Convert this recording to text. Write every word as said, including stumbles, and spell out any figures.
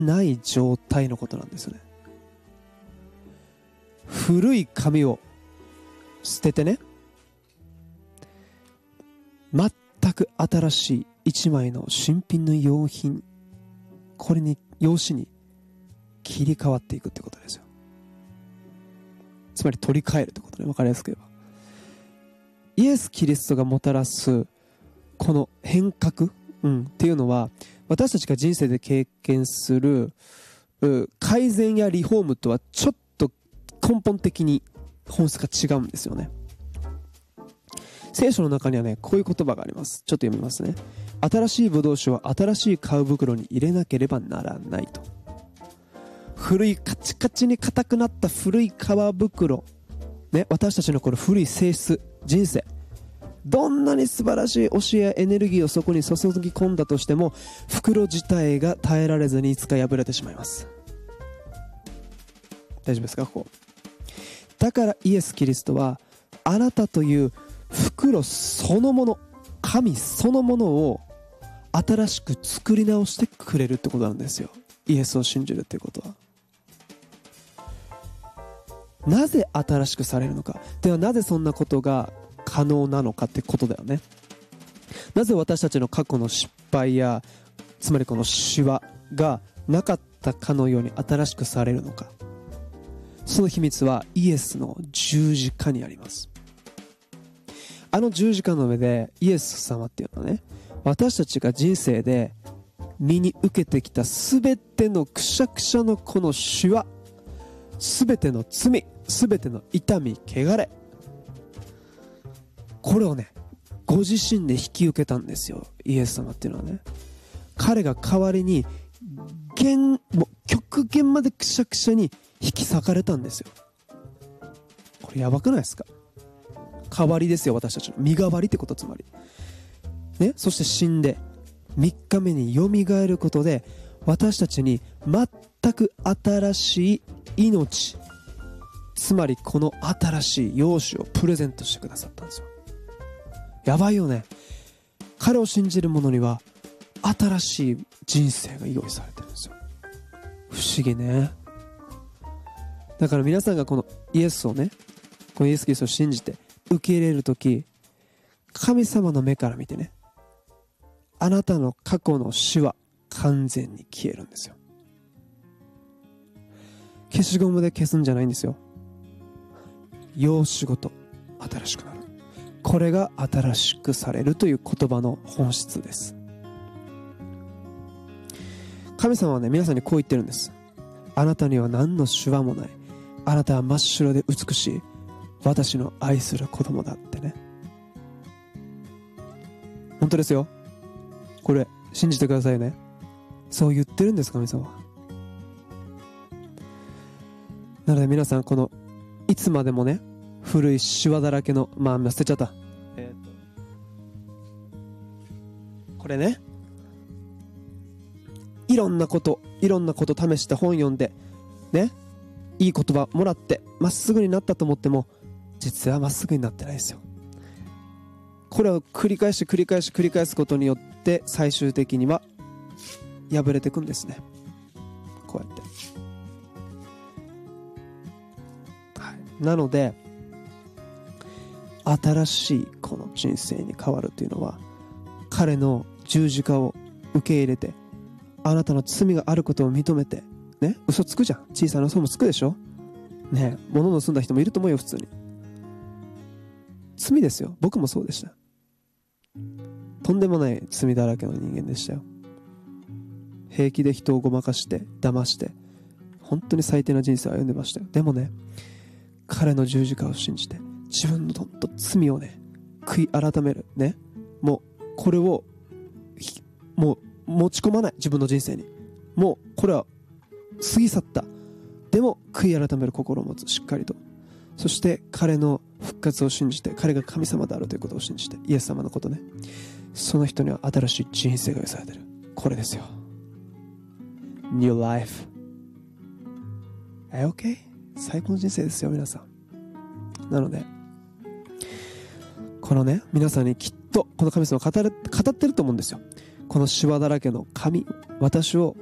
ない状態のことなんですよね。古い紙を捨ててね、全く新しい一枚の新品の用品、これに用紙に切り替わっていくってことですよ。つまり取り替えるってことね。分かりやすく言えば、イエス・キリストがもたらすこの変革、うん、っていうのは、私たちが人生で経験する改善やリフォームとはちょっと根本的に本質が違うんですよね。聖書の中にはね、こういう言葉があります。ちょっと読みますね。新しいブドウ酒は新しい皮袋に入れなければならないと。古いカチカチに硬くなった古い皮袋、ね、私たちのこの古い性質、人生、どんなに素晴らしい教えやエネルギーをそこに注ぎ込んだとしても、袋自体が耐えられずにいつか破れてしまいます。大丈夫ですか、ここ。だからイエス・キリストは、あなたという袋そのもの、神そのものを新しく作り直してくれるってことなんですよ。イエスを信じるっていうことは。なぜ新しくされるのか。ではなぜそんなことが可能なのかってことだよね。なぜ私たちの過去の失敗や、つまりこのシワがなかったかのように新しくされるのか。その秘密はイエスの十字架にあります。あの十字架の上でイエス様っていうのはね、私たちが人生で身に受けてきたすべてのくしゃくしゃのこのシワ、すべての罪、すべての痛み、汚れ、これをね、ご自身で引き受けたんですよ、イエス様っていうのはね。彼が代わりに限、もう極限までくしゃくしゃに引き裂かれたんですよ。これやばくないですか。代わりですよ、私たちの身代わりってこと、つまりね。そして死んでみっかめによみがえることで、私たちに全く新しい命、つまりこの新しい養子をプレゼントしてくださったんですよ。やばいよね。彼を信じる者には新しい人生が用意されてるんですよ。不思議ね。だから皆さんがこのイエスをね、このイエス・キリストを信じて受け入れるとき、神様の目から見てね、あなたの過去の死は完全に消えるんですよ。消しゴムで消すんじゃないんですよ。養子ごと新しくなる。これが新しくされるという言葉の本質です。神様はね、皆さんにこう言ってるんです。あなたには何のシワもない。あなたは真っ白で美しい。私の愛する子供だってね。本当ですよ。これ信じてくださいね。そう言ってるんです、神様は。なので皆さん、このいつまでもね、古いシワだらけの、まあ捨てちゃった、えー、とこれね、いろんなこといろんなこと試して本読んでね、いい言葉もらってまっすぐになったと思っても、実はまっすぐになってないですよ。これを繰り返し繰り返し繰り返すことによって、最終的には破れていくんですね。こうやって、はい、なので新しいこの人生に変わるというのは、彼の十字架を受け入れて、あなたの罪があることを認めてね、嘘つくじゃん。小さな嘘もつくでしょね。物盗んだ人もいると思うよ、普通に。罪ですよ。僕もそうでした。とんでもない罪だらけの人間でしたよ。平気で人をごまかして騙して、本当に最低な人生を歩んでましたよ。でもね、彼の十字架を信じて、自分のどんどん罪をね、悔い改めるね。もうこれをもう持ち込まない。自分の人生にもうこれは過ぎ去った。でも悔い改める心を持つ。しっかりと。そして彼の復活を信じて、彼が神様であるということを信じて、イエス様のことね、その人には新しい人生が用意されている。これですよ。 New life。 OK？ 最高の人生ですよ、皆さん。なのでこのね、皆さんにきっとこの神様を語る語ってると思うんですよ。このシワだらけの神、私を